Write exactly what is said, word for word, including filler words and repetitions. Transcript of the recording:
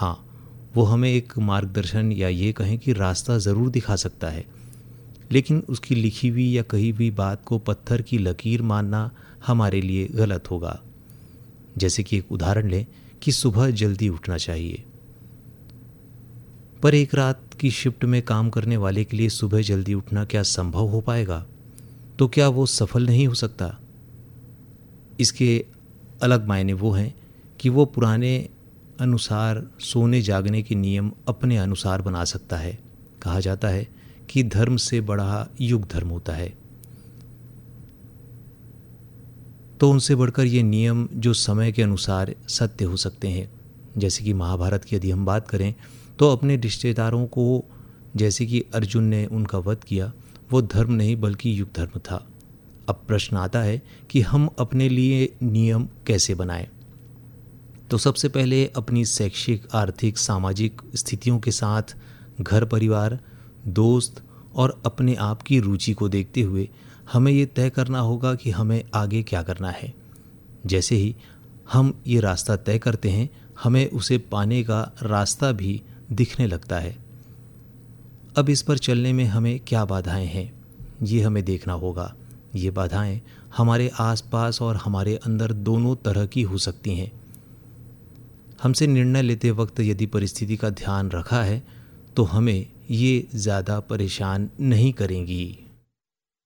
हाँ, वो हमें एक मार्गदर्शन या ये कहें कि रास्ता ज़रूर दिखा सकता है, लेकिन उसकी लिखी हुई या कही हुई बात को पत्थर की लकीर मानना हमारे लिए गलत होगा। जैसे कि एक उदाहरण लें कि सुबह जल्दी उठना चाहिए, पर एक रात की शिफ्ट में काम करने वाले के लिए सुबह जल्दी उठना क्या संभव हो पाएगा? तो क्या वो सफल नहीं हो सकता? इसके अलग मायने वो हैं कि वो पुराने अनुसार सोने जागने के नियम अपने अनुसार बना सकता है। कहा जाता है कि धर्म से बड़ा युग धर्म होता है, तो उनसे बढ़कर ये नियम जो समय के अनुसार सत्य हो सकते हैं। जैसे कि महाभारत की यदि हम बात करें तो अपने रिश्तेदारों को, जैसे कि अर्जुन ने उनका वध किया, वो धर्म नहीं बल्कि युग धर्म था। अब प्रश्न आता है कि हम अपने लिए नियम कैसे बनाएं? तो सबसे पहले अपनी शैक्षिक, आर्थिक, सामाजिक स्थितियों के साथ घर परिवार, दोस्त और अपने आप की रुचि को देखते हुए हमें ये तय करना होगा कि हमें आगे क्या करना है। जैसे ही हम ये रास्ता तय करते हैं, हमें उसे पाने का रास्ता भी दिखने लगता है। अब इस पर चलने में हमें क्या बाधाएं हैं, ये हमें देखना होगा। ये बाधाएं हमारे आसपास और हमारे अंदर दोनों तरह की हो सकती हैं। हमसे निर्णय लेते वक्त यदि परिस्थिति का ध्यान रखा है तो हमें ये ज़्यादा परेशान नहीं करेंगी।